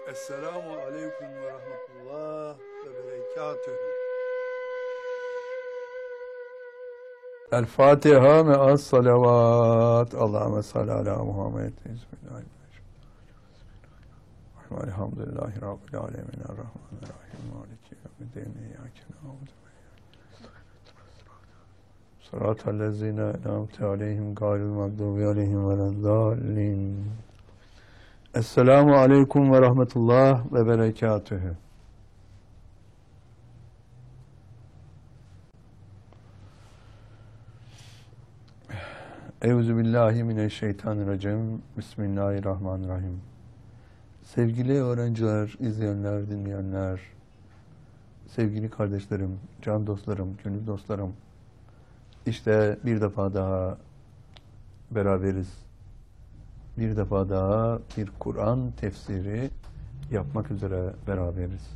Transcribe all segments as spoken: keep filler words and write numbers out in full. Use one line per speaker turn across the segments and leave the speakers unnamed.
Esselamu aleyküm ve rahmetullah ve berekatühü. El Fatiha me'as salavat. Allahümme salli ala Muhammed. Bismillahirrahmanirrahim. Elhamdülillahi Rabbil alemin. Errahmanirrahim. Maliki yevmiddin. İyyâke na'budu ve sıratallezîne en'amte aleyhim gâyril mağdûbi aleyhim veleddâllin. Esselamu aleyküm ve rahmetullah ve berekatühü. Euzubillahimineşşeytanirracim. Bismillahirrahmanirrahim. Sevgili öğrenciler, izleyenler, dinleyenler, sevgili kardeşlerim, can dostlarım, gönül dostlarım, işte bir defa daha beraberiz. Bir defa daha bir Kur'an tefsiri yapmak üzere beraberiz.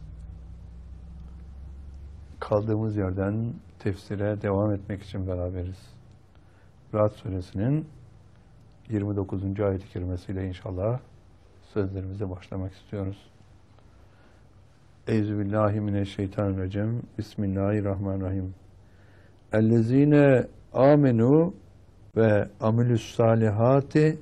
Kaldığımız yerden tefsire devam etmek için beraberiz. Ra'd suresinin yirmi dokuzuncu ayet-i kerimesiyle inşallah sözlerimize başlamak istiyoruz. Euzubillahimineşşeytanirracim. Bismillahirrahmanirrahim. Ellezine amenu ve amilus salihati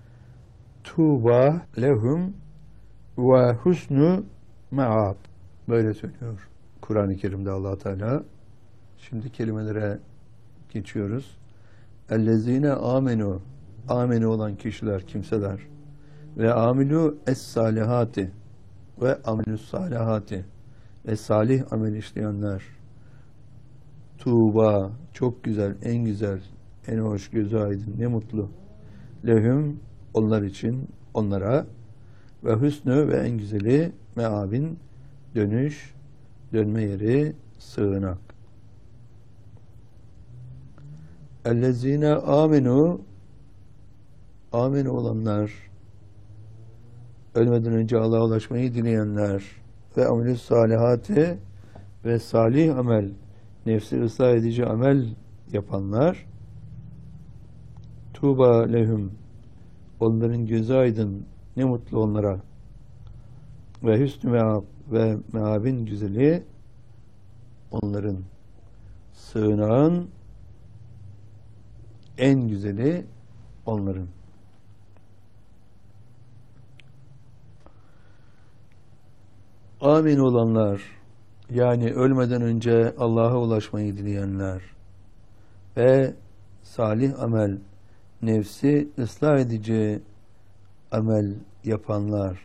tuba lehum ve husnu me'ab. Böyle söylüyor Kur'an-ı Kerim'de Allah Teala. Şimdi kelimelere geçiyoruz. Ellezine amenu, amenu olan kişiler, kimseler ve amilu es-salihati ve amilus salihati ve salih amel işleyenler. Tuğba, çok güzel, en güzel, en hoş, gözü aydın, ne mutlu. Lehum, onlar için, onlara ve hüsnü ve en güzeli meabin, dönüş, dönme yeri, sığınak. Ellezine amenu, amenu olanlar, ölmeden önce Allah'a ulaşmayı dileyenler ve amelü salihati ve salih amel, nefsi ıslah edici amel yapanlar, tuğba lehum, onların gözü aydın, ne mutlu onlara, ve hüsnü meab ve meabin güzeli, onların sığınağın en güzeli onların. Amin olanlar, yani ölmeden önce Allah'a ulaşmayı dileyenler ve salih amel, nefsi ıslah edici amel yapanlar.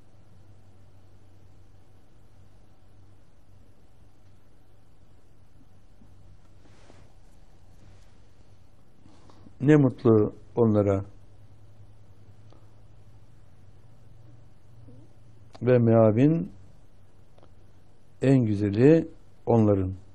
Ne mutlu onlara. Ve meabin en güzeli onların.